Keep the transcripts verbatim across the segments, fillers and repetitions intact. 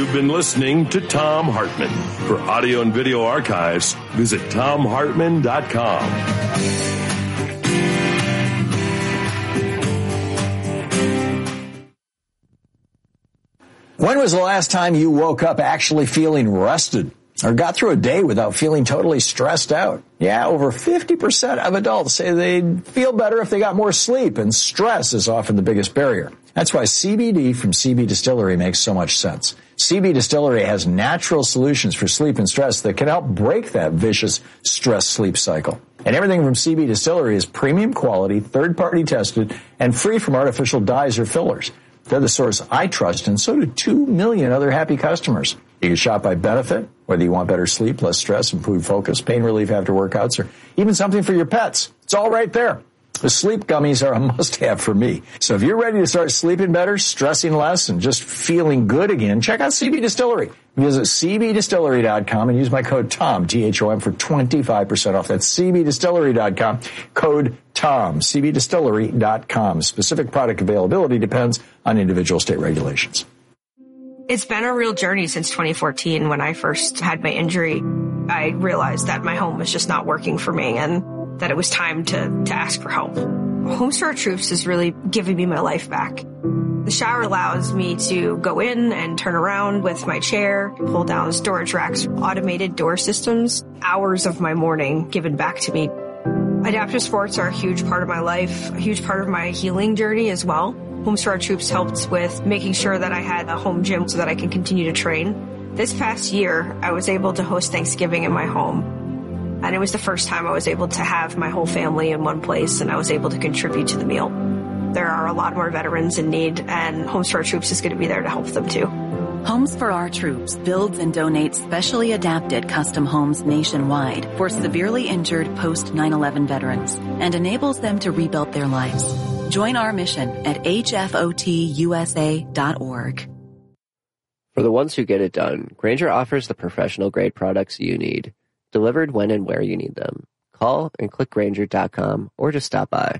You've been listening to Thom Hartmann. For audio and video archives, visit thom hartmann dot com. When was the last time you woke up actually feeling rested or got through a day without feeling totally stressed out? Yeah, over fifty percent of adults say they'd feel better if they got more sleep, and stress is often the biggest barrier. That's why C B D from C B Distillery makes so much sense. C B Distillery has natural solutions for sleep and stress that can help break that vicious stress-sleep cycle. And everything from C B Distillery is premium quality, third-party tested, and free from artificial dyes or fillers. They're the source I trust, and so do two million other happy customers. You can shop by benefit, whether you want better sleep, less stress, improved focus, pain relief after workouts, or even something for your pets. It's all right there. The sleep gummies are a must-have for me. So if you're ready to start sleeping better, stressing less, and just feeling good again, check out C B Distillery. Visit c b distillery dot com and use my code THOM, T H O M, for twenty-five percent off. That's c b distillery dot com, code THOM, c b distillery dot com. Specific product availability depends on individual state regulations. It's been a real journey since twenty fourteen. When I first had my injury, I realized that my home was just not working for me and that it was time to, to ask for help. Homes for Our Troops is really giving me my life back. The shower allows me to go in and turn around with my chair, pull down storage racks, automated door systems, hours of my morning given back to me. Adaptive sports are a huge part of my life, a huge part of my healing journey as well. Homes for Our Troops helped with making sure that I had a home gym so that I can continue to train. This past year, I was able to host Thanksgiving in my home. And it was the first time I was able to have my whole family in one place, and I was able to contribute to the meal. There are a lot more veterans in need, and Homes for Our Troops is going to be there to help them too. Homes for Our Troops builds and donates specially adapted custom homes nationwide for severely injured post nine eleven veterans and enables them to rebuild their lives. Join our mission at h f o t u s a dot org. For the ones who get it done, Grainger offers the professional-grade products you need, delivered when and where you need them. Call and click Grainger dot com or just stop by.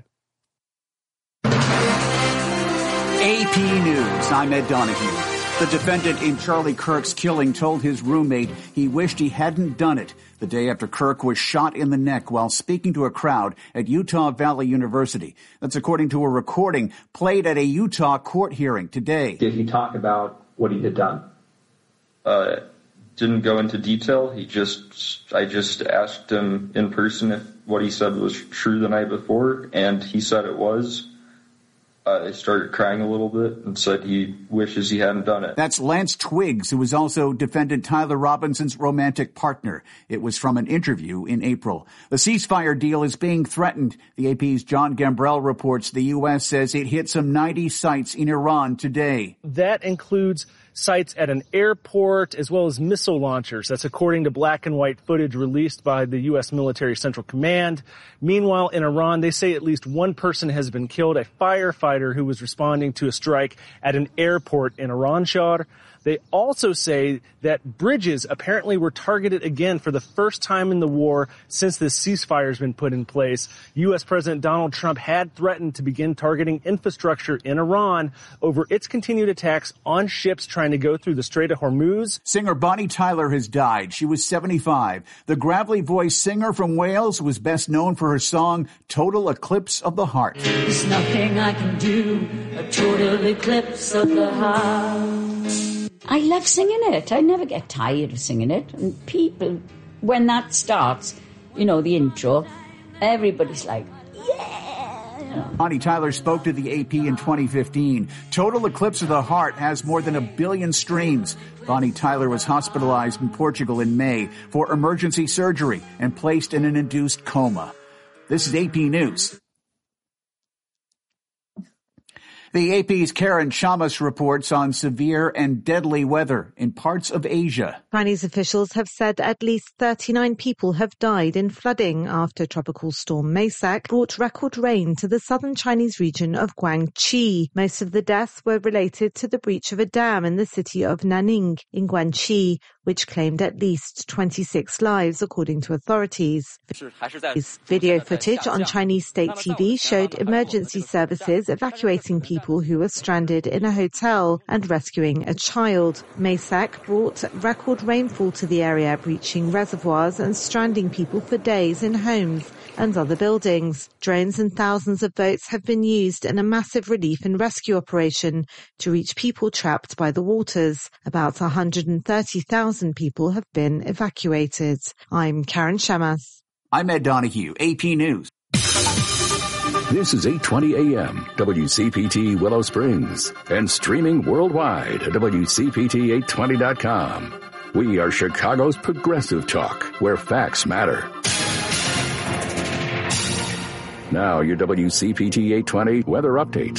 A P News, I'm Ed Donahue. The defendant in Charlie Kirk's killing told his roommate he wished he hadn't done it the day after Kirk was shot in the neck while speaking to a crowd at Utah Valley University. That's according to a recording played at a Utah court hearing today. Did he talk about what he had done? Uh, didn't go into detail. He just, I just asked him in person if what he said was true the night before, and he said it was. Uh, I started crying a little bit and said he wishes he hadn't done it. That's Lance Twiggs, who was also defendant Tyler Robinson's romantic partner. It was from an interview in April. The ceasefire deal is being threatened. The A P's John Gambrell reports the U S says it hit some ninety sites in Iran today. That includes sites at an airport as well as missile launchers. That's according to black and white footage released by the U S Military Central Command. Meanwhile, in Iran, they say at least one person has been killed, a firefighter who was responding to a strike at an airport in Iranshar. They also say that bridges apparently were targeted again for the first time in the war since this ceasefire has been put in place. U S President Donald Trump had threatened to begin targeting infrastructure in Iran over its continued attacks on ships trying to go through the Strait of Hormuz. Singer Bonnie Tyler has died. She was seventy-five. The gravelly-voiced singer from Wales was best known for her song Total Eclipse of the Heart. There's nothing I can do, a total eclipse of the heart. I love singing it. I never get tired of singing it. And people, when that starts, you know, the intro, everybody's like, yeah. Bonnie Tyler spoke to the A P in twenty fifteen. Total Eclipse of the Heart has more than a billion streams. Bonnie Tyler was hospitalized in Portugal in May for emergency surgery and placed in an induced coma. This is A P News. The A P's Karen Chamas reports on severe and deadly weather in parts of Asia. Chinese officials have said at least thirty-nine people have died in flooding after Tropical Storm Maysak brought record rain to the southern Chinese region of Guangxi. Most of the deaths were related to the breach of a dam in the city of Nanning in Guangxi, which claimed at least twenty-six lives, according to authorities. Video footage on Chinese state T V showed emergency services evacuating people who were stranded in a hotel and rescuing a child. Maysak brought record rainfall to the area, breaching reservoirs and stranding people for days in homes and other buildings. Drones and thousands of boats have been used in a massive relief and rescue operation to reach people trapped by the waters. About one hundred thirty thousand people have been evacuated. I'm Karen Shamas. I'm Ed Donahue, A P News. This is eight twenty A M, W C P T Willow Springs, and streaming worldwide at W C P T eight twenty dot com. We are Chicago's progressive talk, where facts matter. Now, your W C P T eight twenty weather update.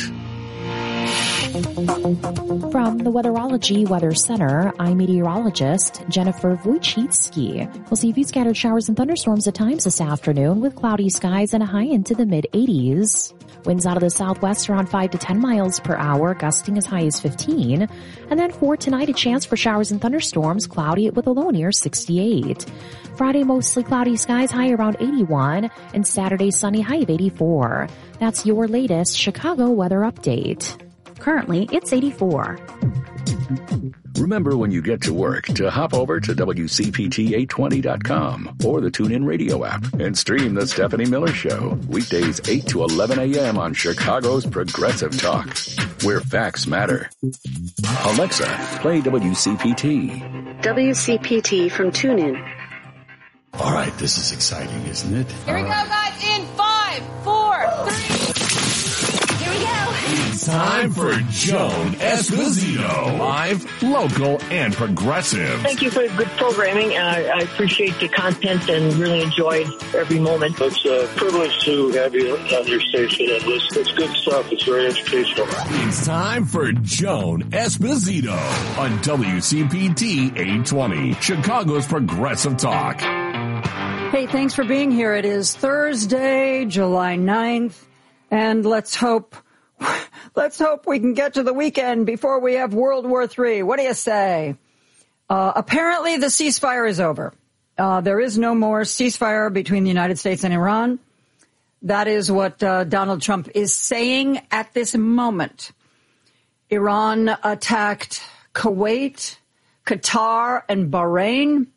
From the Weatherology Weather Center, I'm meteorologist Jennifer Wojcicki. We'll see a few scattered showers and thunderstorms at times this afternoon with cloudy skies and a high into the mid eighties. Winds out of the southwest around five to ten miles per hour, gusting as high as fifteen. And then for tonight, a chance for showers and thunderstorms, cloudy with a low near sixty-eight. Friday, mostly cloudy skies, high around eighty-one. And Saturday, sunny, high of eighty-four. That's your latest Chicago weather update. Currently, it's eighty-four. Remember when you get to work to hop over to W C P T eight twenty dot com or the TuneIn Radio app and stream The Stephanie Miller Show. Weekdays eight to eleven A M on Chicago's Progressive Talk, where facts matter. Alexa, play W C P T. W C P T from TuneIn. All right, this is exciting, isn't it? Here we go, guys, in five, four, three. Here we go. It's time for Joan Esposito. Live, local, and progressive. Thank you for the good programming. I, I appreciate the content and really enjoyed every moment. It's a privilege to have you on your station and listen. It's good stuff. It's very educational. It's time for Joan Esposito on W C P T eight twenty, Chicago's Progressive Talk. Hey, thanks for being here. It is Thursday, July ninth, and let's hope, let's hope we can get to the weekend before we have World War Three. What do you say? Uh, apparently the ceasefire is over. Uh, there is no more ceasefire between the United States and Iran. That is what uh, Donald Trump is saying at this moment. Iran attacked Kuwait, Qatar, and Bahrain.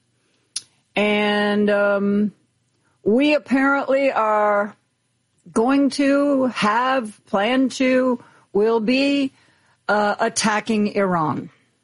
And um, we apparently are going to have, planned to, will be uh, attacking Iran.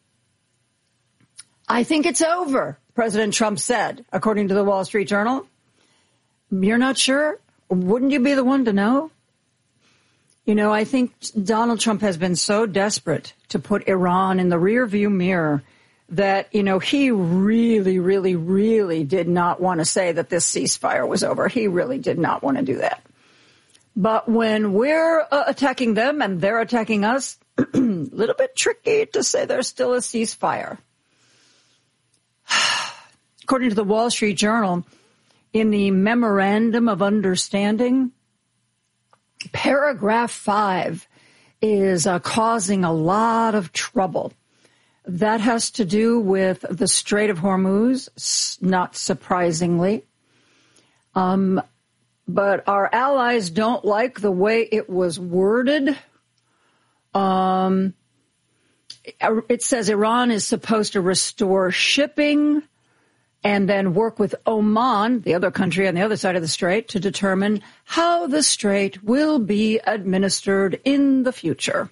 I think it's over, President Trump said, according to the Wall Street Journal. You're not sure? Wouldn't you be the one to know? You know, I think Donald Trump has been so desperate to put Iran in the rearview mirror that, you know, he really, really, really did not want to say that this ceasefire was over. He really did not want to do that. But when we're uh, attacking them and they're attacking us, a little bit tricky to say there's still a ceasefire. According to the Wall Street Journal, in the Memorandum of Understanding, paragraph five is uh, causing a lot of trouble. That has to do with the Strait of Hormuz, not surprisingly. Um, but our allies don't like the way it was worded. Um, it says Iran is supposed to restore shipping and then work with Oman, the other country on the other side of the strait, to determine how the strait will be administered in the future.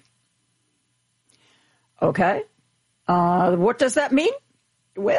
Okay. Uh, what does that mean? Well,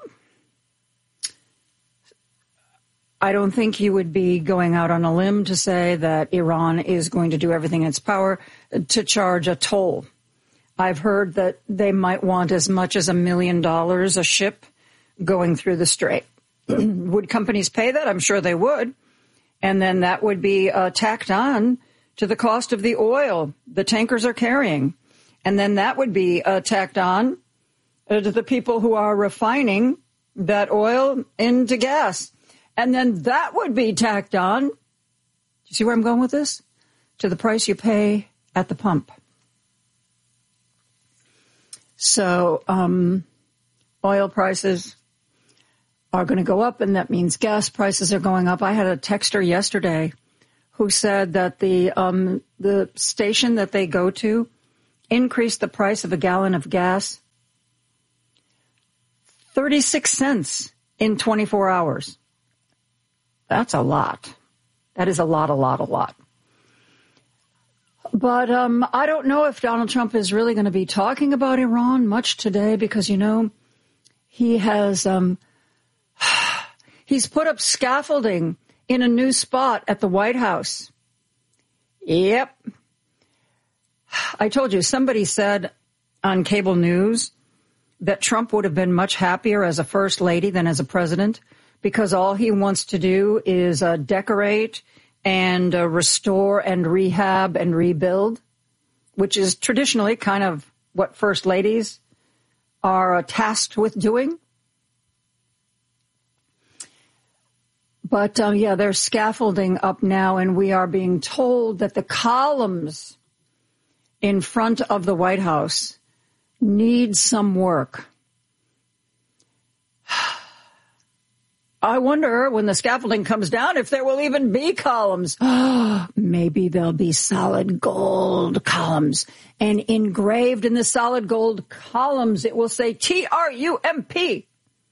I don't think you would be going out on a limb to say that Iran is going to do everything in its power to charge a toll. I've heard that they might want as much as a million dollars a ship going through the strait. Would companies pay that? I'm sure they would. And then that would be uh, tacked on to the cost of the oil the tankers are carrying. And then that would be uh, tacked on uh, to the people who are refining that oil into gas. And then that would be tacked on, do you see where I'm going with this? To the price you pay at the pump. So um, oil prices are going to go up, and that means gas prices are going up. I had a texter yesterday who said that the um, the station that they go to increased the price of a gallon of gas thirty-six cents in twenty-four hours. That's a lot. That is a lot, a lot, a lot. But um, I don't know if Donald Trump is really going to be talking about Iran much today because, you know, he has um, he's put up scaffolding in a new spot at the White House. Yep. I told you, somebody said on cable news that Trump would have been much happier as a first lady than as a president because all he wants to do is uh, decorate and uh, restore and rehab and rebuild, which is traditionally kind of what first ladies are uh, tasked with doing. But, uh, yeah, there's scaffolding up now, and we are being told that the columns in front of the White House need some work. I wonder when the scaffolding comes down if there will even be columns. Maybe there'll be solid gold columns. And engraved in the solid gold columns, it will say T R U M P.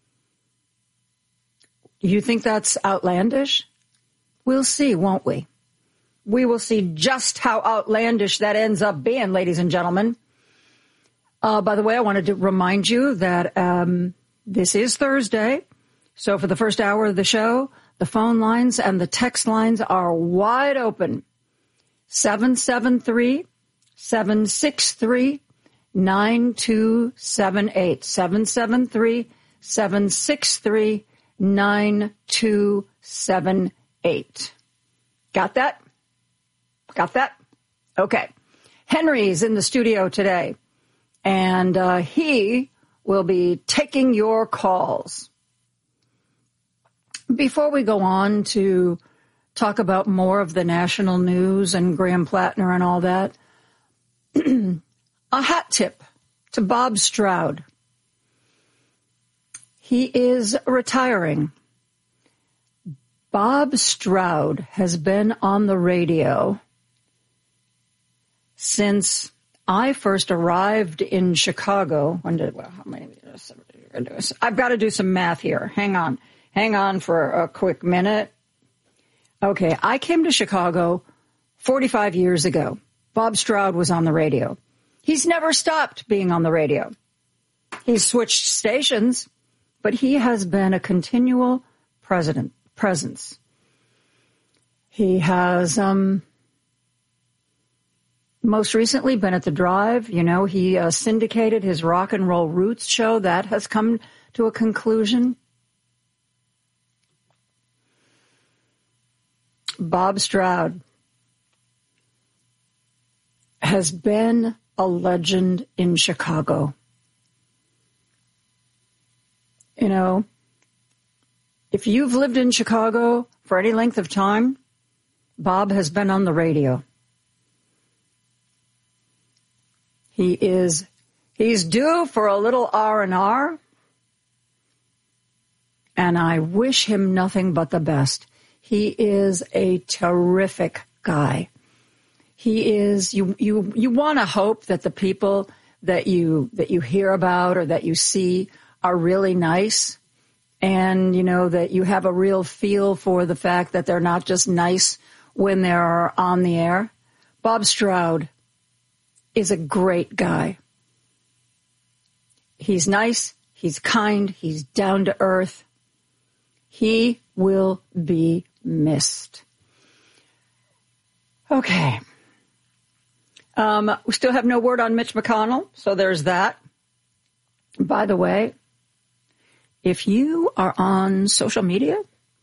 You think that's outlandish? We'll see, won't we? We will see just how outlandish that ends up being, ladies and gentlemen. Uh, by the way, I wanted to remind you that um, this is Thursday. So for the first hour of the show, the phone lines and the text lines are wide open. seven seven three, seven six three, nine two seven eight. seven seven three, seven six three, nine two seven eight. Got that? Got that? Okay. Henry's in the studio today, and uh, he will be taking your calls. Before we go on to talk about more of the national news and Graham Plattner and all that, a hat tip to Bob Stroud. He is retiring. Bob Stroud has been on the radio since I first arrived in Chicago. When did, well, how many? I've got to do some math here. Hang on. Hang on for a quick minute. Okay, I came to Chicago forty-five years ago. Bob Stroud was on the radio. He's never stopped being on the radio. He's switched stations, but he has been a continual president, presence. He has um, most recently been at The Drive. You know, he uh, syndicated his Rock and Roll Roots show. That has come to a conclusion. Bob Stroud has been a legend in Chicago. You know, if you've lived in Chicago for any length of time, Bob has been on the radio. He is, he's due for a little R and R, and I wish him nothing but the best. He is a terrific guy. He is, you, you, you want to hope that the people that you, that you hear about or that you see are really nice. And, you know, that you have a real feel for the fact that they're not just nice when they're on the air. Bob Stroud is a great guy. He's nice. He's kind. He's down to earth. He will be missed. Okay. Um, we still have no word on Mitch McConnell, so there's that. By the way, if you are on social media,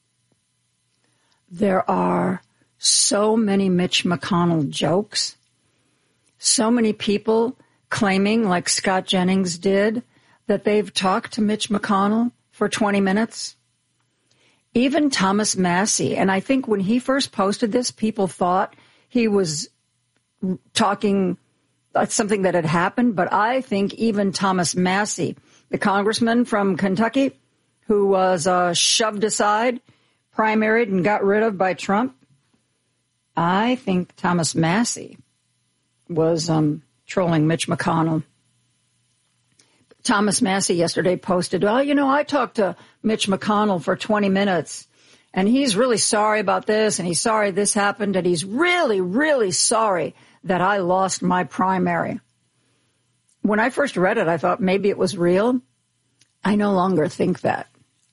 there are so many Mitch McConnell jokes, so many people claiming, like Scott Jennings did, that they've talked to Mitch McConnell for twenty minutes. Even Thomas Massie, and I think when he first posted this, people thought he was talking, that's something that had happened, but I think even Thomas Massie the congressman from Kentucky who was uh, shoved aside, primaried, and got rid of by Trump. I think Thomas Massie was um, trolling Mitch McConnell. Thomas Massie yesterday posted, well, you know, I talked to Mitch McConnell for twenty minutes, and he's really sorry about this, and he's sorry this happened, and he's really, really sorry that I lost my primary. When I first read it, I thought maybe it was real. I no longer think that.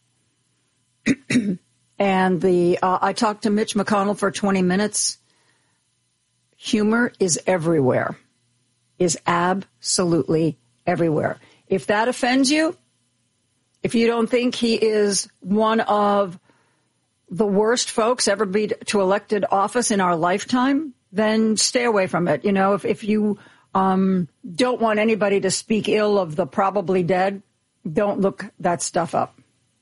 And the uh, I talked to Mitch McConnell for twenty minutes. Humor is everywhere, is absolutely everywhere. If that offends you, if you don't think he is one of the worst folks ever be to elected office in our lifetime, then stay away from it. You know, if, if you um, don't want anybody to speak ill of the probably dead, don't look that stuff up.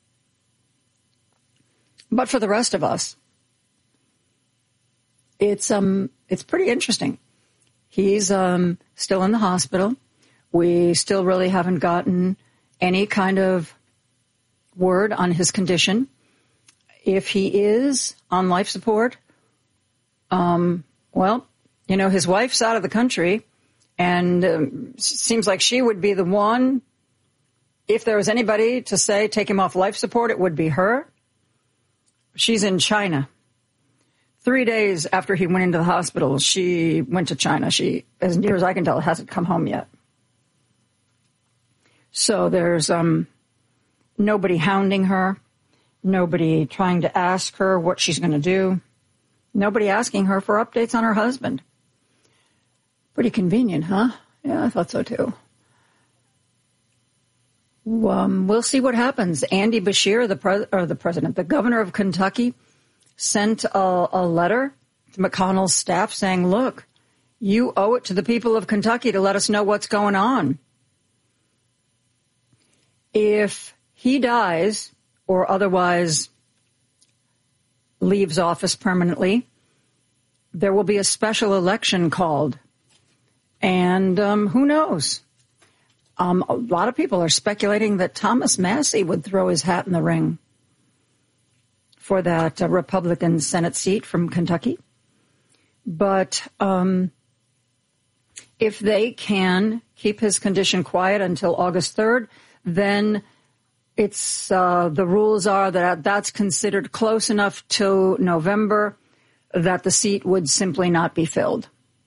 But for the rest of us, it's um it's pretty interesting. He's um still in the hospital. We still really haven't gotten any kind of word on his condition. If he is on life support, um, well, you know, his wife's out of the country, and um, seems like she would be the one. If there was anybody to say take him off life support, it would be her. She's in China. Three days after he went into the hospital, she went to China. She, as near as I can tell, hasn't come home yet. So there's um, nobody hounding her, nobody trying to ask her what she's going to do, nobody asking her for updates on her husband. Pretty convenient, huh? Yeah, I thought so too. Um, we'll see what happens. Andy Beshear, the pre- or the president, the governor of Kentucky, sent a, a letter to McConnell's staff saying, look, you owe it to the people of Kentucky to let us know what's going on. If he dies or otherwise leaves office permanently, there will be a special election called. And um, who knows? Um, a lot of people are speculating that Thomas Massie would throw his hat in the ring for that uh, Republican Senate seat from Kentucky. But um, if they can keep his condition quiet until August third, then it's uh, the rules are that that's considered close enough to November that the seat would simply not be filled.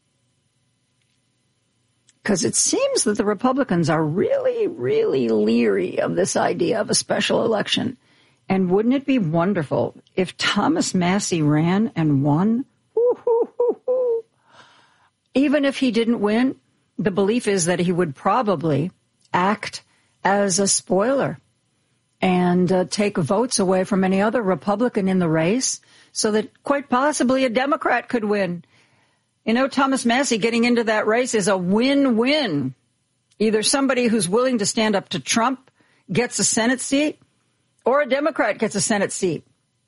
Because it seems that the Republicans are really, really leery of this idea of a special election. And wouldn't it be wonderful if Thomas Massie ran and won? Hoo, hoo, hoo, hoo. Even if he didn't win, the belief is that he would probably act as a spoiler and uh, take votes away from any other Republican in the race so that quite possibly a Democrat could win. You know, Thomas Massie getting into that race is a win-win. Either somebody who's willing to stand up to Trump gets a Senate seat, or a Democrat gets a Senate seat.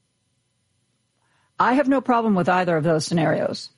I have no problem with either of those scenarios.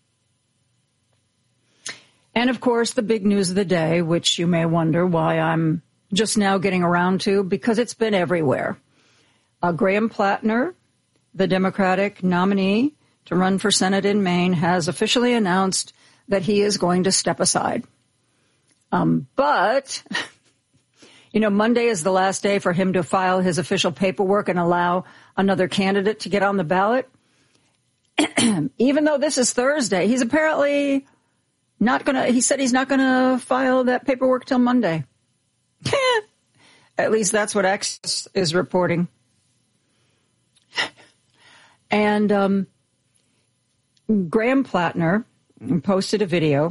And, of course, the big news of the day, which you may wonder why I'm just now getting around to, because it's been everywhere. Uh, Graham Plattner, the Democratic nominee to run for Senate in Maine, has officially announced that he is going to step aside. Um, but, you know, Monday is the last day for him to file his official paperwork and allow another candidate to get on the ballot. Even though this is Thursday, he's apparently not going to, he said he's not going to file that paperwork till Monday. At least that's what X is reporting. And um, Graham Plattner posted a video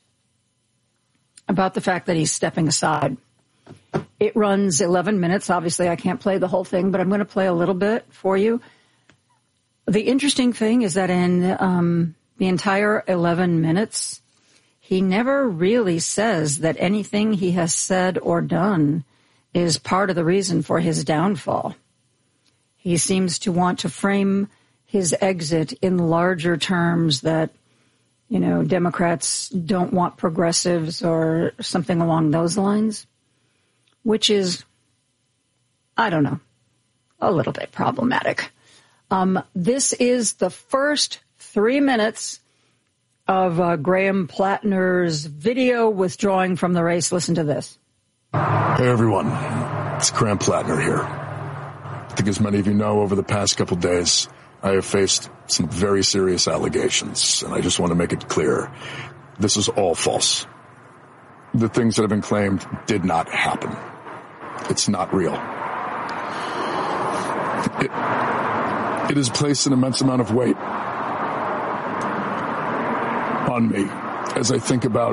about the fact that he's stepping aside. It runs eleven minutes. Obviously, I can't play the whole thing, but I'm going to play a little bit for you. The interesting thing is that in um, the entire eleven minutes, he never really says that anything he has said or done is part of the reason for his downfall. He seems to want to frame his exit in larger terms that, you know, Democrats don't want progressives or something along those lines. which is, I don't know, a little bit problematic. Um, this is the first three minutes of uh, Graham Plattner's video withdrawing from the race. Listen to this. Hey, everyone. It's Graham Plattner here. I think as many of you know, over the past couple days, I have faced some very serious allegations, and I just want to make it clear. This is all false. The things that have been claimed did not happen. It's not real. It, it has placed an immense amount of weight on me as I think about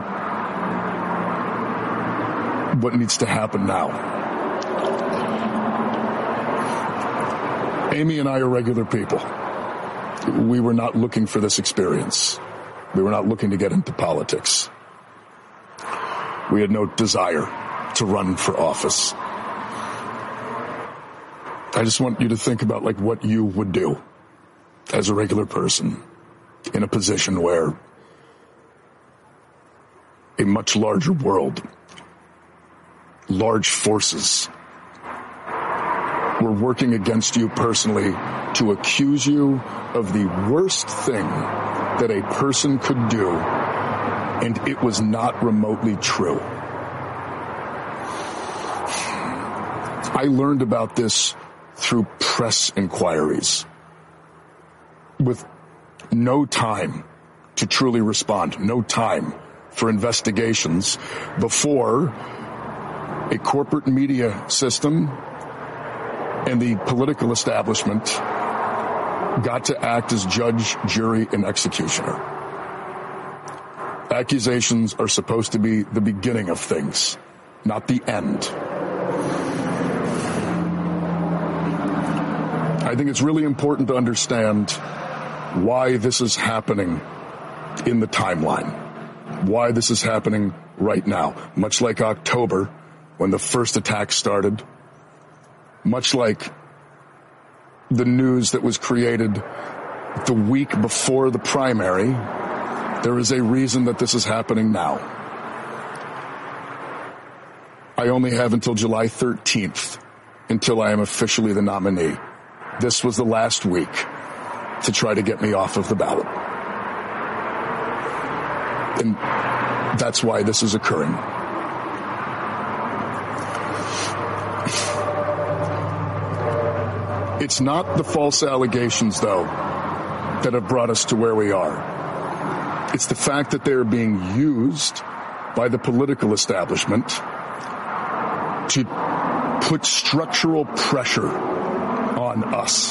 what needs to happen now. Amy and I are regular people. We were not looking for this experience. We were not looking to get into politics. We had no desire to run for office. I just want you to think about like what you would do as a regular person in a position where a much larger world, large forces were working against you personally to accuse you of the worst thing that a person could do, and it was not remotely true. I learned about this through press inquiries with no time to truly respond, no time for investigations before a corporate media system and the political establishment got to act as judge, jury, and executioner. Accusations are supposed to be the beginning of things, not the end. I think it's really important to understand why this is happening in the timeline, why this is happening right now. Much like October, when the first attack started, much like the news that was created the week before the primary, there is a reason that this is happening now. I only have until July thirteenth until I am officially the nominee. This was the last week to try to get me off of the ballot. And that's why this is occurring. It's not the false allegations, though, that have brought us to where we are. It's the fact that they are being used by the political establishment to put structural pressure on us.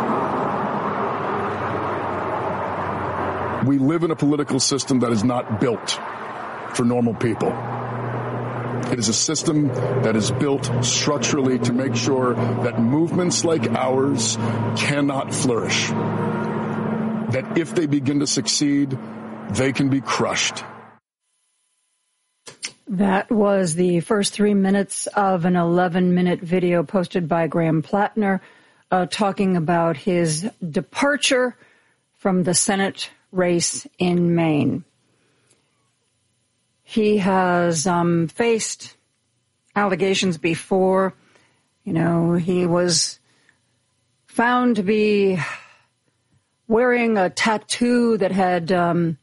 We live in a political system that is not built for normal people. It is a system that is built structurally to make sure that movements like ours cannot flourish. That if they begin to succeed, they can be crushed. That was the first three minutes of an eleven-minute video posted by Graham Plattner uh, talking about his departure from the Senate race in Maine. He has um, faced allegations before. You know, he was found to be wearing a tattoo that had um,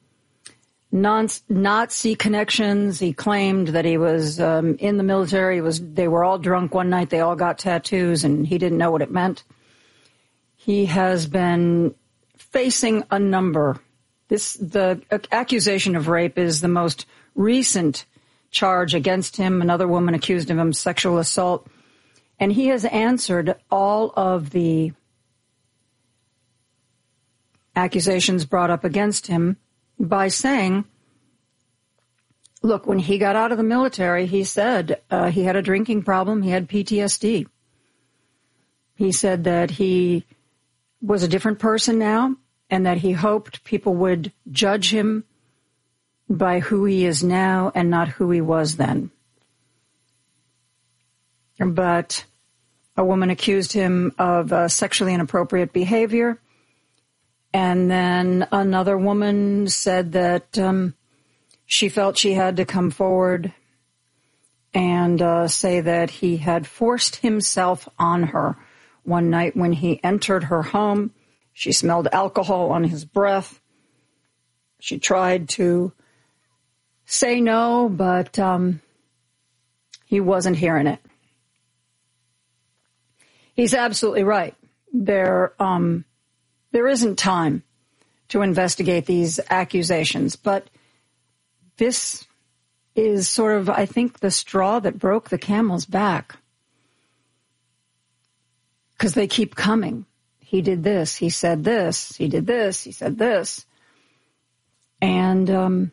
Nazi connections. He claimed that he was um, in the military. He was. They were all drunk one night. They all got tattoos, and he didn't know what it meant. He has been facing a number. This the accusation of rape is the most recent charge against him. Another woman accused of him of sexual assault. And he has answered all of the accusations brought up against him by saying, look, when he got out of the military, he said uh, he had a drinking problem. He had P T S D. He said that he was a different person now and that he hoped people would judge him by who he is now and not who he was then. But a woman accused him of uh, sexually inappropriate behavior. And then another woman said that um, she felt she had to come forward and uh, say that he had forced himself on her. One night when he entered her home, she smelled alcohol on his breath. She tried to say no, but um, he wasn't hearing it. He's absolutely right. There, um, there isn't time to investigate these accusations, but this is sort of, I think, the straw that broke the camel's back. Because they keep coming. He did this, he said this, he did this, he said this. And um,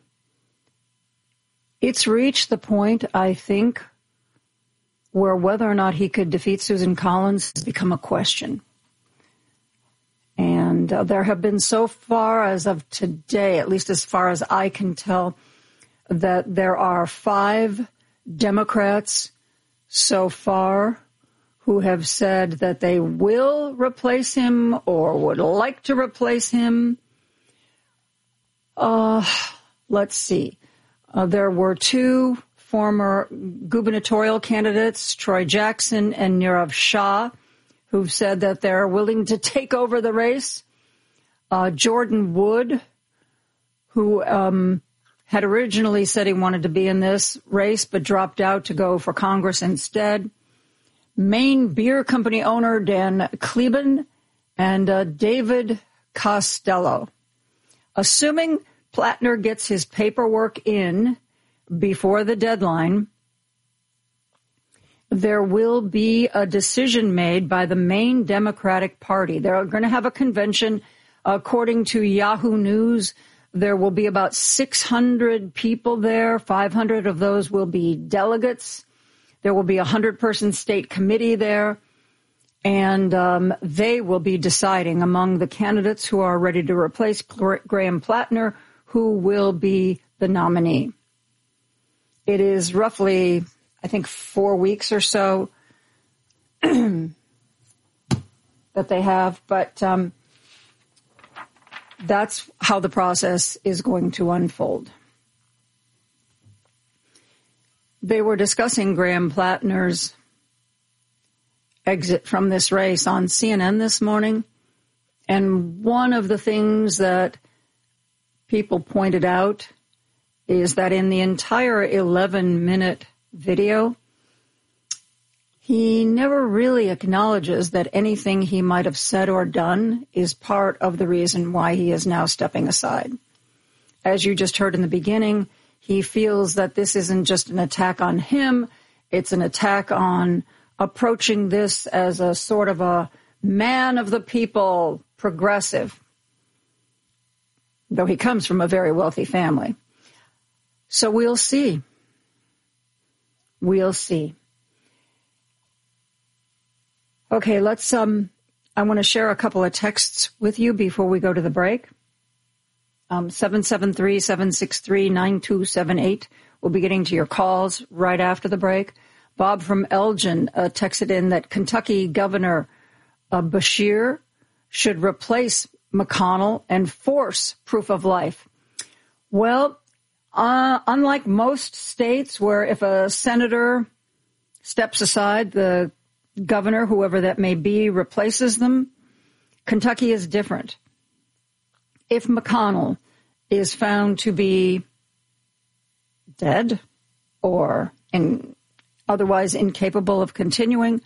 it's reached the point, I think, where whether or not he could defeat Susan Collins has become a question. And uh, there have been so far as of today, at least as far as I can tell, that there are five Democrats so far who have said that they will replace him or would like to replace him. Uh, let's see. Uh, there were two former gubernatorial candidates, Troy Jackson and Nirav Shah, who've said that they're willing to take over the race. Uh, Jordan Wood, who um, had originally said he wanted to be in this race but dropped out to go for Congress instead. Maine Beer Company owner Dan Kleben and uh, David Costello. Assuming Plattner gets his paperwork in before the deadline, there will be a decision made by the Maine Democratic Party. They're going to have a convention. According to Yahoo News, there will be about six hundred people there. five hundred of those will be delegates. There will be a hundred-person state committee there, and um, they will be deciding among the candidates who are ready to replace Graham Plattner who will be the nominee. It is roughly, I think, four weeks or so that they have, but um, that's how the process is going to unfold. They were discussing Graham Plattner's exit from this race on C N N this morning, and one of the things that people pointed out is that in the entire eleven-minute video, he never really acknowledges that anything he might have said or done is part of the reason why he is now stepping aside. As you just heard in the beginning, he feels that this isn't just an attack on him, it's an attack on approaching this as a sort of a man of the people, progressive, though he comes from a very wealthy family. So we'll see. We'll see. Okay, let's, um, I want to share a couple of texts with you before we go to the break. Um, seven seven three, seven six three, nine two seven eight. We'll be getting to your calls right after the break. Bob from Elgin uh, texted in that Kentucky Governor uh, Beshear should replace McConnell and force proof of life. Well, uh, unlike most states where if a senator steps aside, the governor, whoever that may be, replaces them, Kentucky is different. If McConnell is found to be dead or in, otherwise incapable of continuing,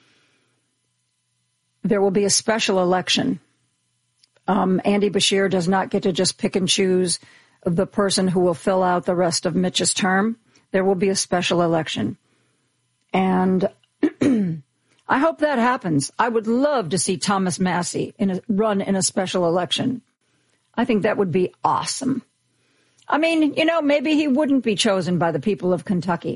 there will be a special election. Um, Andy Beshear does not get to just pick and choose the person who will fill out the rest of Mitch's term. There will be a special election. And I hope that happens. I would love to see Thomas Massie in a, run in a special election. I think that would be awesome. I mean, you know, maybe he wouldn't be chosen by the people of Kentucky.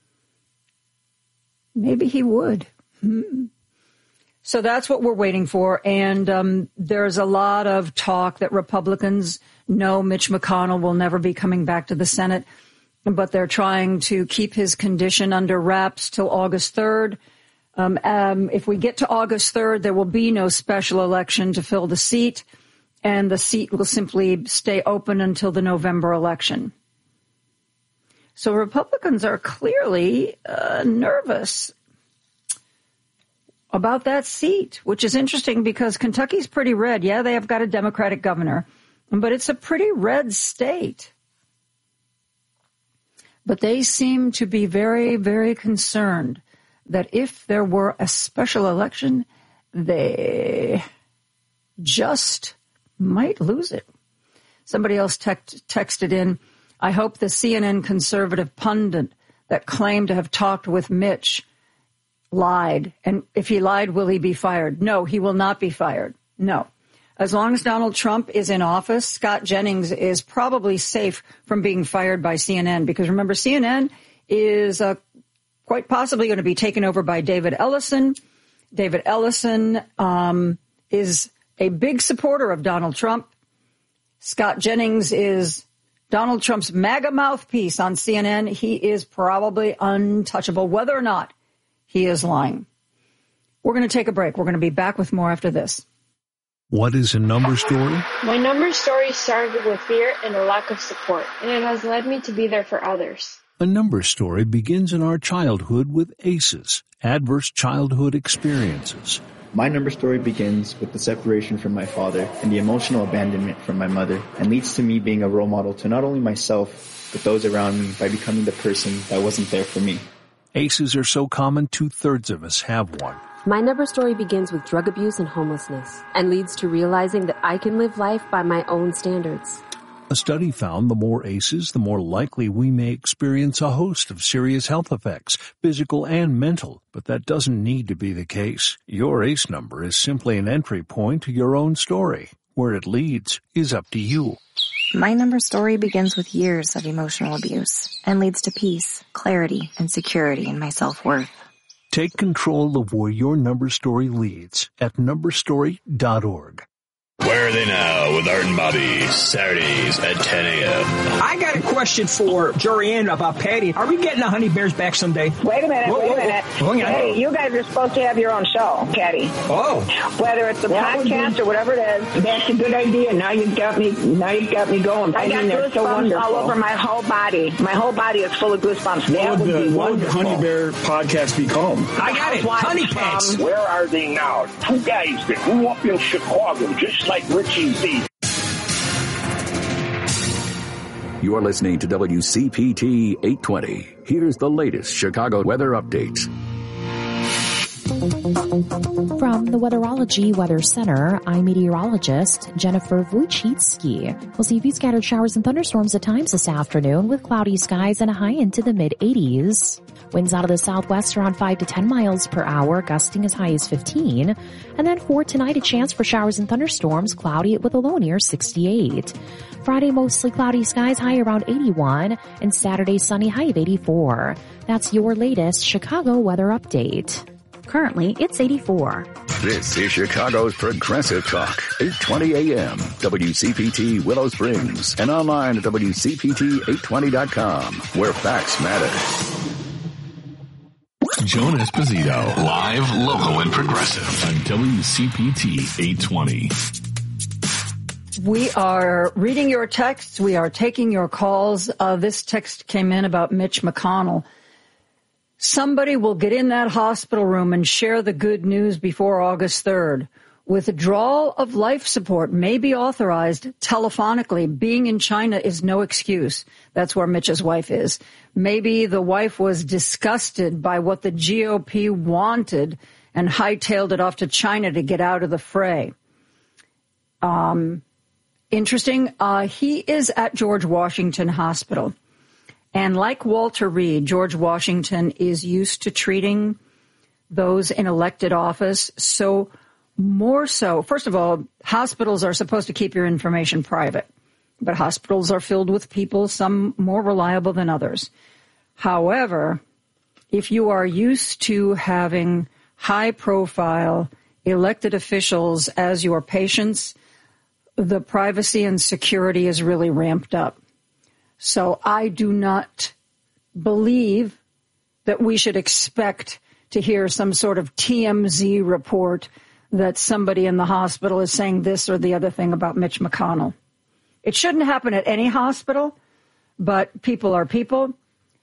Maybe he would. Hmm. So that's what we're waiting for. And um, there's a lot of talk that Republicans know Mitch McConnell will never be coming back to the Senate, but they're trying to keep his condition under wraps till August third. Um, um, if we get to August third, there will be no special election to fill the seat, and the seat will simply stay open until the November election. So Republicans are clearly uh, nervous about that seat, which is interesting because Kentucky's pretty red. Yeah, they have got a Democratic governor, but it's a pretty red state. But they seem to be very, very concerned that if there were a special election, they just might lose it. Somebody else text, texted in, I hope the C N N conservative pundit that claimed to have talked with Mitch lied. And if he lied, will he be fired? No, he will not be fired. No. As long as Donald Trump is in office, Scott Jennings is probably safe from being fired by C N N. Because remember, C N N is uh, quite possibly going to be taken over by David Ellison. David Ellison um, is a big supporter of Donald Trump. Scott Jennings is Donald Trump's MAGA mouthpiece on C N N. He is probably untouchable, whether or not he is lying. We're going to take a break. We're going to be back with more after this. What is a number story? My number story started with fear and a lack of support, and it has led me to be there for others. A number story begins in our childhood with A C Es, adverse childhood experiences. My number story begins with the separation from my father and the emotional abandonment from my mother, and leads to me being a role model to not only myself, but those around me by becoming the person that wasn't there for me. A C Es are so common, two-thirds of us have one. My number story begins with drug abuse and homelessness, and leads to realizing that I can live life by my own standards. A study found the more A C Es, the more likely we may experience a host of serious health effects, physical and mental, but that doesn't need to be the case. Your A C E number is simply an entry point to your own story. Where it leads is up to you. My number story begins with years of emotional abuse and leads to peace, clarity, and security in my self-worth. Take control of where your number story leads at number story dot org. Where are they now with Art and Bobby? Saturdays at ten a.m. I got a question for Jorianne about Patty. Are we getting the Honey Bears back someday? Wait a minute, whoa, wait whoa, a minute. Whoa, Hey, you guys are supposed to have your own show, Patty. Oh. Whether it's a that podcast be, or whatever it is. That's a good idea. Now you've got me, now you've got me going. I, I got mean, goosebumps so all over my whole body. My whole body is full of goosebumps. That what would, would the, be what would the Honey Bear podcast be called? I got it. Honey Pants. Where are they now? Two guys that grew up in Chicago, just like Richie Z. You are listening to W C P T eight twenty. Here's the latest Chicago weather updates. From the Weatherology Weather Center, I'm meteorologist Jennifer Wojcicki. We'll see a few scattered showers and thunderstorms at times this afternoon with cloudy skies and a high into the mid eighties. Winds out of the southwest around five to ten miles per hour, gusting as high as fifteen. And then for tonight, a chance for showers and thunderstorms, cloudy with a low near sixty-eight. Friday, mostly cloudy skies, high around eighty-one. And Saturday, sunny, high of eighty-four. That's your latest Chicago weather update. Currently, it's eighty-four. This is Chicago's Progressive Talk, eight twenty a.m. W C P T Willow Springs, and online at W C P T eight twenty dot com, where facts matter. Joan Esposito, live, local, and progressive on W C P T eight twenty. We are reading your texts. We are taking your calls. Uh, this text came in about Mitch McConnell. Somebody will get in that hospital room and share the good news before August third. Withdrawal of life support may be authorized telephonically. Being in China is no excuse. That's where Mitch's wife is. Maybe the wife was disgusted by what the G O P wanted and hightailed it off to China to get out of the fray. Um, interesting. Uh, he is at George Washington Hospital. And like Walter Reed, George Washington is used to treating those in elected office. So more so, first of all, hospitals are supposed to keep your information private, but hospitals are filled with people, some more reliable than others. However, if you are used to having high-profile elected officials as your patients, the privacy and security is really ramped up. So I do not believe that we should expect to hear some sort of T M Z report that somebody in the hospital is saying this or the other thing about Mitch McConnell. It shouldn't happen at any hospital, but people are people.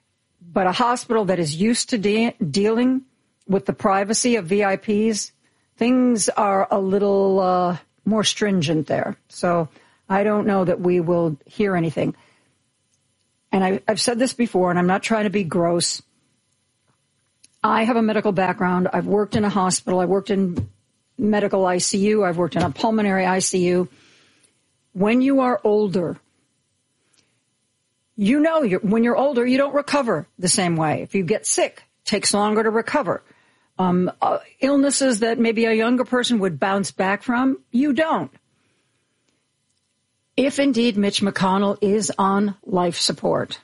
But a hospital that is used to de- dealing with the privacy of V I Ps, things are a little uh, more stringent there. So I don't know that we will hear anything. And I, I've said this before, and I'm not trying to be gross. I have a medical background. I've worked in a hospital. I worked in medical I C U. I've worked in a pulmonary I C U. When you are older, you know you're, when you're older, you don't recover the same way. If you get sick, it takes longer to recover. Um, uh, illnesses that maybe a younger person would bounce back from, you don't. If indeed Mitch McConnell is on life support,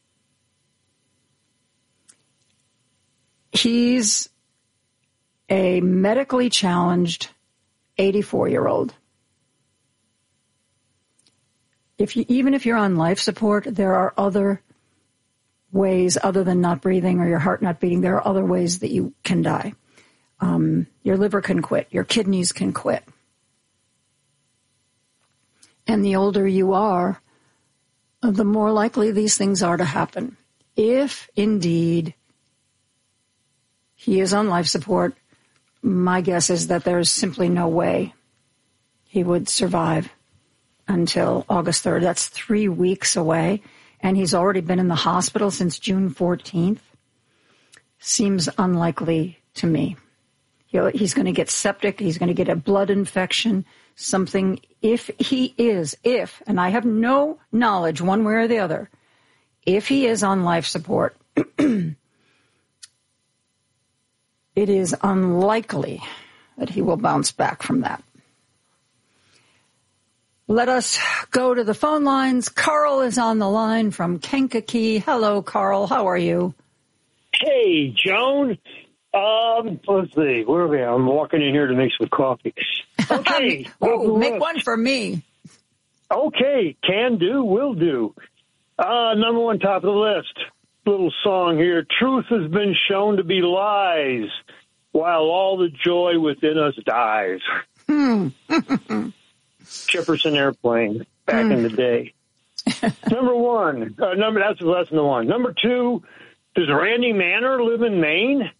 he's a medically challenged eighty-four-year-old. If you, even if you're on life support, there are other ways other than not breathing or your heart not beating. There are other ways that you can die. Um, your liver can quit. Your kidneys can quit. And the older you are, the more likely these things are to happen. If indeed he is on life support, my guess is that there's simply no way he would survive until August third. That's three weeks away, and he's already been in the hospital since June fourteenth. Seems unlikely to me. He'll, he's going to get septic. He's going to get a blood infection, something. If he is, if, and I have no knowledge one way or the other, if he is on life support, it is unlikely that he will bounce back from that. Let us go to the phone lines. Carl is on the line from Kankakee. Hello, Carl. How are you? Hey, Joan. Um, let's see. Where are we? I'm walking in here to make some coffee. Okay. Oh, make one for me. Okay. Can do. Will do. Uh, number one, top of the list. Little song here. Truth has been shown to be lies, while all the joy within us dies. Jefferson Airplane, back mm. in the day. Number one. Uh, number That's lesson one. Number two, does Randy Manor live in Maine?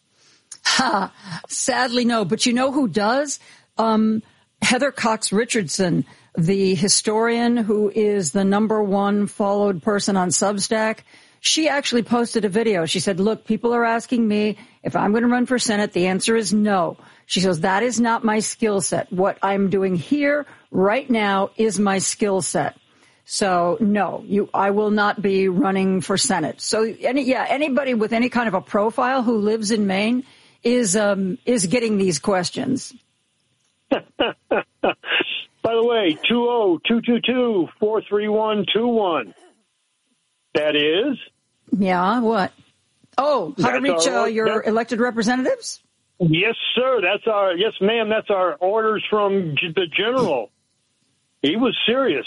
Ha, sadly, no. But you know who does? Um, Heather Cox Richardson, the historian who is the number one followed person on Substack. She actually posted a video. She said, look, people are asking me if I'm going to run for Senate. The answer is no. She says, that is not my skill set. What I'm doing here right now is my skill set. So, no, you, I will not be running for Senate. So, any, yeah, anybody with any kind of a profile who lives in Maine is um, is getting these questions. By the way, two oh two two two, four three one two one. That is? Yeah, what? Oh, how to reach uh, your that, elected representatives? Yes, sir. That's our, yes, ma'am, that's our orders from the general. He was serious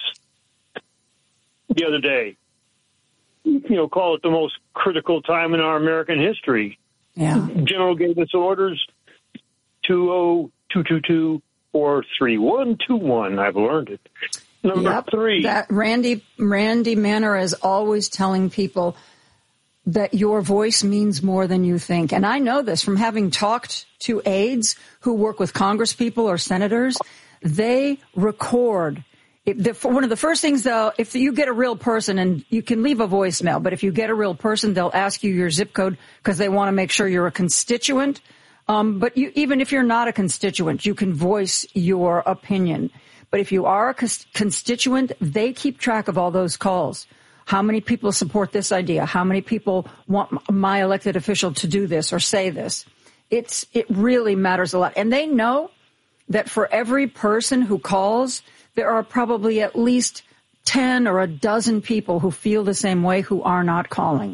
the other day. You know, call it the most critical time in our American history. Yeah. General gave us orders two oh two two two, four three one two one. I've learned it. Number yep. three. That Randy, Randy Manor is always telling people that your voice means more than you think. And I know this from having talked to aides who work with congresspeople or senators. They record. If the, one of the first things, though, if you get a real person, and you can leave a voicemail, but if you get a real person, they'll ask you your zip code because they want to make sure you're a constituent. Um, but you, even if you're not a constituent, you can voice your opinion. But if you are a constituent, they keep track of all those calls. How many people support this idea? How many people want my elected official to do this or say this? It's, it really matters a lot. And they know that for every person who calls, there are probably at least ten or a dozen people who feel the same way who are not calling.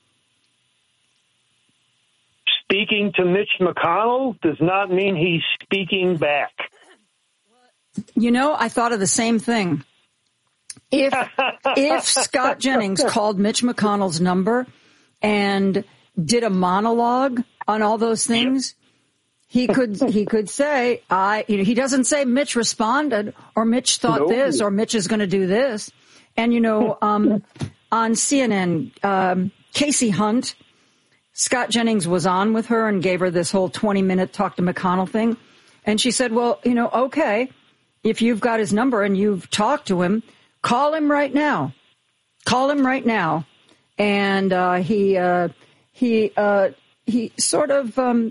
Speaking to Mitch McConnell does not mean he's speaking back. You know, I thought of the same thing. If if Scott Jennings called Mitch McConnell's number and did a monologue on all those things, he could he could say, I you know, he doesn't say Mitch responded or Mitch thought no. this or Mitch is going to do this. And, you know, um, on C N N, um, Casey Hunt. Scott Jennings was on with her and gave her this whole twenty-minute talk to McConnell thing. And she said, well, you know, okay, if you've got his number and you've talked to him, call him right now. Call him right now. And uh, he uh, he uh, he sort of um,